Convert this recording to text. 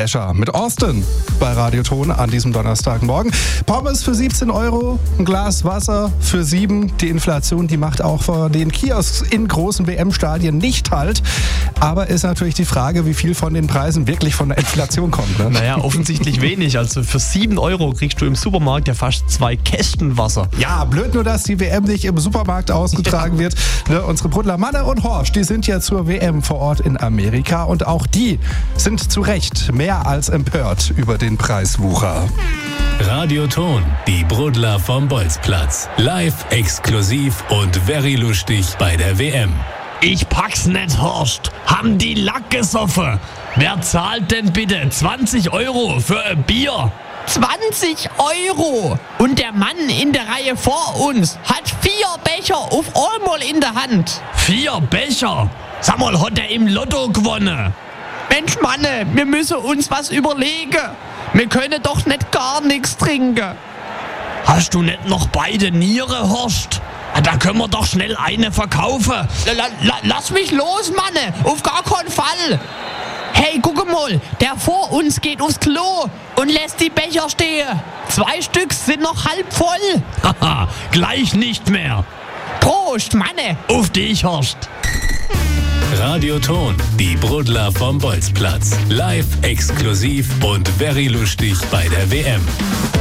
Escher mit Austin bei Radioton an diesem Donnerstagmorgen. Pommes für 17 €, ein Glas Wasser für 7. Die Inflation, die macht auch vor den Kiosks in großen WM-Stadien nicht halt. Aber ist natürlich die Frage, wie viel von den Preisen wirklich von der Inflation kommt. Ne? Naja, offensichtlich wenig. Also für 7 € kriegst du im Supermarkt ja fast 2 Kästen Wasser. Ja, blöd nur, dass die WM nicht im Supermarkt ausgetragen wird. Ne, unsere Brudler Manne und Horst, die sind ja zur WM vor Ort in Amerika und auch die sind zu Recht mehr als empört über den Preiswucher. Radioton, die Brudler vom Bolzplatz. Live, exklusiv und very lustig bei der WM. Ich pack's nicht, Horst. Haben die Lack gesoffen? Wer zahlt denn bitte 20 € für ein Bier? 20 €! Und der Mann in der Reihe vor uns hat 4 Becher auf einmal in der Hand. 4 Becher? Sag mal, hat er im Lotto gewonnen? Mensch, Manne, wir müssen uns was überlegen. Wir können doch nicht gar nichts trinken. Hast du nicht noch beide Niere, Horst? Da können wir doch schnell eine verkaufen. Lass mich los, Manne, auf gar keinen Fall. Hey, guck mal, der vor uns geht aufs Klo und lässt die Becher stehen. 2 Stück sind noch halb voll. Haha, gleich nicht mehr. Prost, Manne. Auf dich, Horst. Radioton, die Brudler vom Bolzplatz. Live, exklusiv und very lustig bei der WM.